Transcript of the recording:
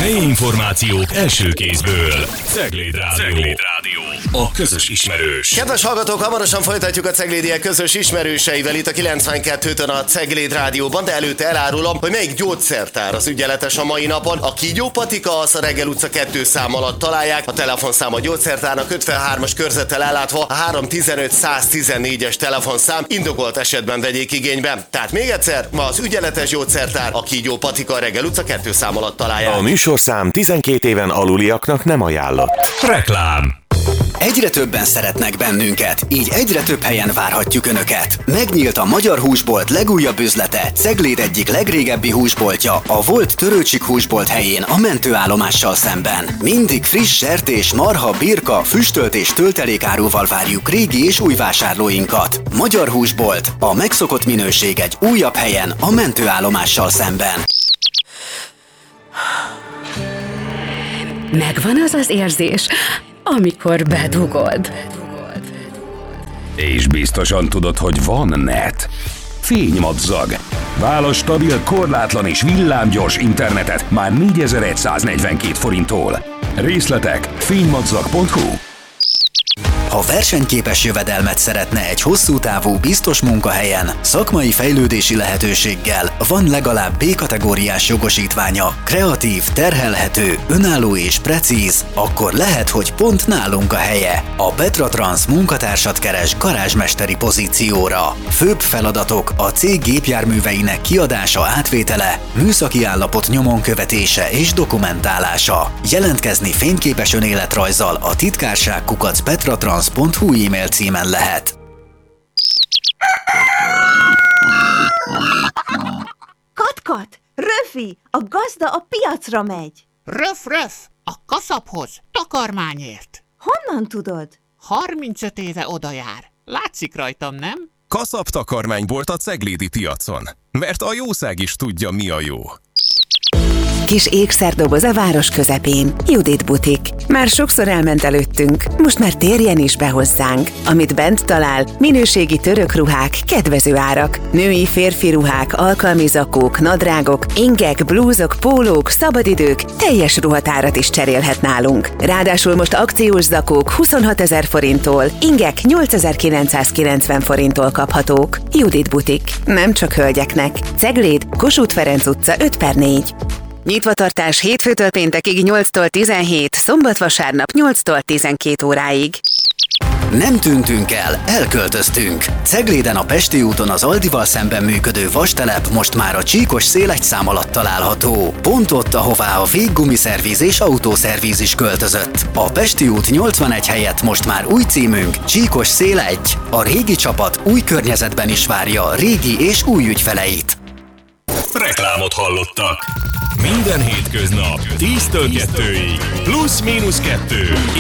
Helyi információk első kézből. Cegléd Rádió. A közös ismerős. Kedves hallgatók, hamarosan folytatjuk a Ceglédiek közös ismerőseivel itt a 92-től a Cegléd Rádióban, de előtte elárulom, hogy melyik gyógyszertár az ügyeletes a mai napon. A Kígyó Patika, az a Reggel utca 2 szám alatt találják. A telefonszám a gyógyszertárnak 53-as körzettel ellátva, a 315-114-es telefonszám, indokolt esetben vegyék igénybe. Tehát még egyszer, ma az ügyeletes gyógyszertár, a Kígyó Patika, a Reggel utca 2 szám alatt találják. A műsorszám 12 éven aluliaknak nem ajánlott. Reklám. Egyre többen szeretnek bennünket, így egyre több helyen várhatjuk Önöket. Megnyílt a Magyar Húsbolt legújabb üzlete, Cegléd egyik legrégebbi húsboltja, a volt Törőcsik húsbolt helyén a mentőállomással szemben. Mindig friss sertés, marha, birka, füstölt és töltelékáruval várjuk régi és új vásárlóinkat. Magyar Húsbolt, a megszokott minőség egy újabb helyen a mentőállomással szemben. Megvan az az érzés, amikor bedugod. És biztosan tudod, hogy van net. Fénymadzag. Válasz stabil, korlátlan és villámgyors internetet már 4142 forinttól. Részletek fénymadzag.hu. Ha versenyképes jövedelmet szeretne egy hosszú távú, biztos munkahelyen, szakmai fejlődési lehetőséggel, van legalább B-kategóriás jogosítványa, kreatív, terhelhető, önálló és precíz, akkor lehet, hogy pont nálunk a helye. A Petra Trans munkatársat keres garázsmesteri pozícióra. Főbb feladatok a cég gépjárműveinek kiadása, átvétele, műszaki állapot nyomon követése és dokumentálása. Jelentkezni fényképes önéletrajzzal a titkárság@petratrans.hu e-mail címen lehet. Kat-kat! Röfi! A gazda a piacra megy! Röf, a kaszaphoz, takarmányért. Honnan tudod? 35 éve oda jár. Látszik rajtam, nem? Kaszap takarmánybolt a ceglédi piacon, mert a jószág is tudja, mi a jó. Kis ékszerdoboz a város közepén. Judit Butik. Már sokszor elment előttünk, most már térjen is be hozzánk. Amit bent talál, minőségi török ruhák, kedvező árak. Női, férfi ruhák, alkalmi zakók, nadrágok, ingek, blúzok, pólók, szabadidők, teljes ruhatárat is cserélhet nálunk. Ráadásul most akciós zakók 26 000 forinttól, ingek 8990 forinttól kaphatók. Judit Butik. Nem csak hölgyeknek. Cegléd, Kossuth Ferenc utca 5/4. Nyitvatartás hétfőtől péntekig 8-tól 17, szombat-vasárnap 8-tól 12 óráig. Nem tűntünk el, elköltöztünk. Cegléden a Pesti úton az Aldival szemben működő vastelep most már a Csíkos Szél 1 szám alatt található. Pont ott, ahová a véggumiszervíz és autószervíz is költözött. A Pesti út 81 helyett most már új címünk Csíkos Szél 1. A régi csapat új környezetben is várja régi és új ügyfeleit. Reklámot hallottak. Minden hétköznap 10-től 2-ig, plusz-minusz 2.